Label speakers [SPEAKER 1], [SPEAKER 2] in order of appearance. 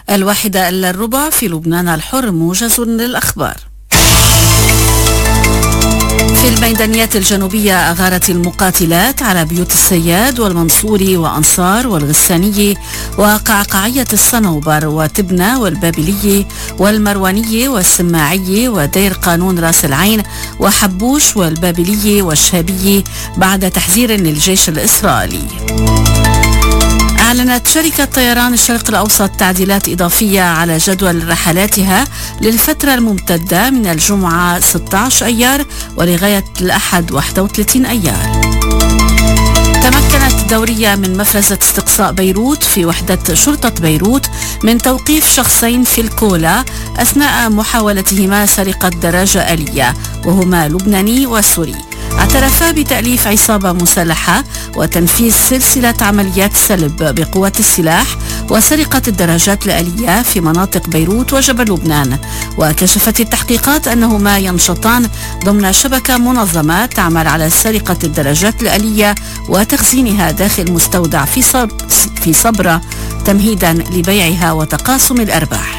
[SPEAKER 1] 1:15 في لبنان الحر، موجز للأخبار. في الميدانيات الجنوبية أغارت المقاتلات على بيوت السياد والمنصوري وأنصار والغسانية وقعقعية الصنوبر وتبنى والبابلية والمروانية والسماعية ودير قانون راس العين وحبوش والبابلية والشهابية بعد تحذير للجيش الإسرائيلي. أعلنت شركة طيران الشرق الأوسط تعديلات إضافية على جدول رحلاتها للفترة الممتدة من الجمعة 16 أيار ولغاية الأحد 31 أيار. تمكنت الدورية من مفرزة استقصاء بيروت في وحدة شرطة بيروت من توقيف شخصين في الكولا أثناء محاولتهما سرقة دراجة آلية وهما لبناني وسوري. اعترفا بتأليف عصابة مسلحة وتنفيذ سلسلة عمليات سلب بقوة السلاح وسرقة الدراجات الآلية في مناطق بيروت وجبل لبنان. وكشفت التحقيقات أنهما ينشطان ضمن شبكة منظمة تعمل على سرقة الدراجات الآلية وتخزينها داخل مستودع في صبرا تمهيدا لبيعها وتقاسم الأرباح.